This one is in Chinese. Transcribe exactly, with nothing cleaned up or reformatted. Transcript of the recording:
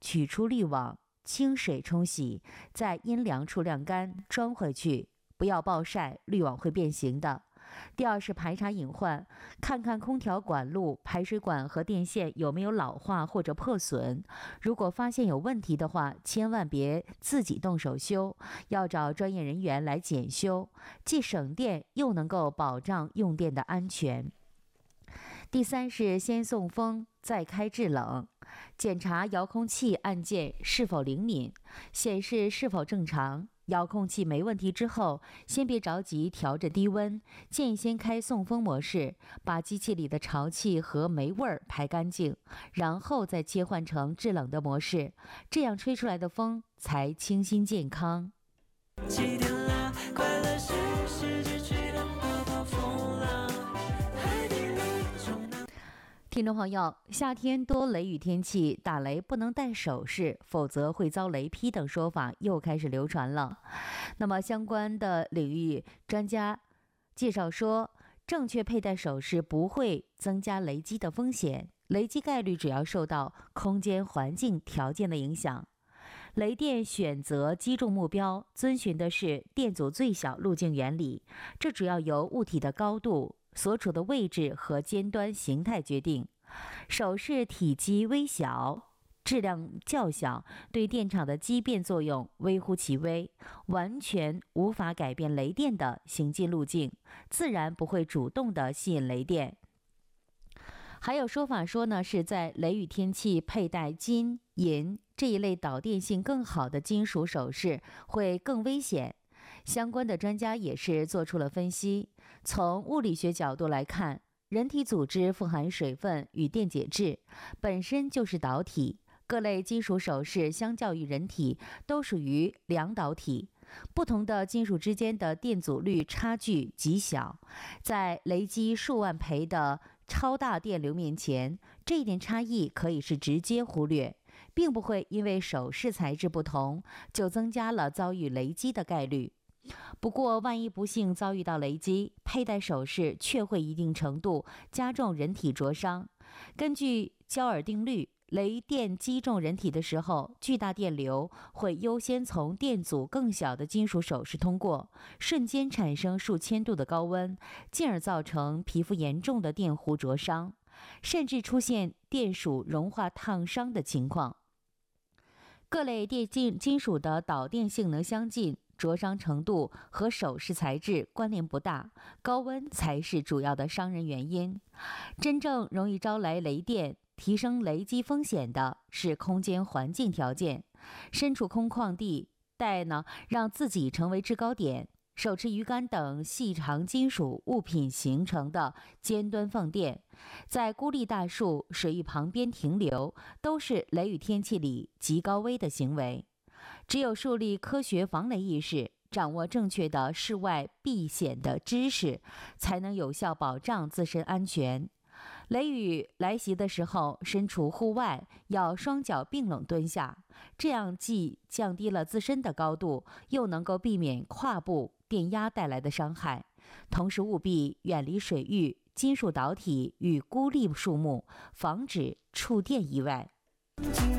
取出滤网，清水冲洗，在阴凉处晾干，装回去，不要暴晒，滤网会变形的。第二是排查隐患，看看空调管路、排水管和电线有没有老化或者破损。如果发现有问题的话，千万别自己动手修，要找专业人员来检修，既省电又能够保障用电的安全。第三是先送风再开制冷，检查遥控器按键是否灵敏，显示是否正常。遥控器没问题之后，先别着急调整低温，建议先开送风模式，把机器里的潮气和霉味儿排干净，然后再切换成制冷的模式，这样吹出来的风才清新健康。 起点了，快乐是世界吹动波涛风浪，海底里冲浪。 听众朋友，夏天多雷雨天气，打雷不能戴首饰，否则会遭雷劈等说法又开始流传了。那么相关的领域专家介绍说，正确佩戴首饰不会增加雷击的风险，雷击概率主要受到空间环境条件的影响。雷电选择击中目标，遵循的是电阻最小路径原理，这主要由物体的高度、所处的位置和尖端形态决定。首饰体积微小，质量较小，对电场的激变作用微乎其微，完全无法改变雷电的行进路径，自然不会主动的吸引雷电。还有说法说呢，是在雷雨天气佩戴金、银这一类导电性更好的金属首饰会更危险。相关的专家也是做出了分析，从物理学角度来看，人体组织富含水分与电解质，本身就是导体，各类金属首饰相较于人体都属于两导体，不同的金属之间的电阻率差距极小，在雷击数万培的超大电流面前，这一点差异可以是直接忽略，并不会因为首饰材质不同就增加了遭遇雷击的概率。不过万一不幸遭遇到雷击，佩戴首饰却会一定程度加重人体灼伤。根据焦耳定律，雷电击中人体的时候，巨大电流会优先从电阻更小的金属首饰通过，瞬间产生数千度的高温，进而造成皮肤严重的电弧灼伤，甚至出现电属融化烫伤的情况。各类电金金属的导电性能相近，灼伤程度和首饰材质关联不大，高温才是主要的伤人原因。真正容易招来雷电、提升雷击风险的是空间环境条件。身处空旷地带呢，让自己成为制高点，手持鱼竿等细长金属物品形成的尖端放电，在孤立大树、水域旁边停留，都是雷雨天气里极高危的行为。只有树立科学防雷意识，掌握正确的室外避险的知识，才能有效保障自身安全。雷雨来袭的时候，身处户外要双脚并拢蹲下，这样既降低了自身的高度，又能够避免胯部电压带来的伤害。同时务必远离水域、金属导体与孤立树木，防止触电意外。